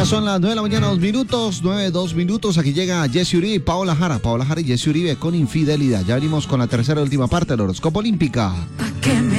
Ya son las 9 de la mañana, 2 minutos, 9, 2 minutos. Aquí llega Jesse Uribe y Paola Jara y Jesse Uribe con Infidelidad. Ya venimos con la tercera y última parte del horóscopo olímpica.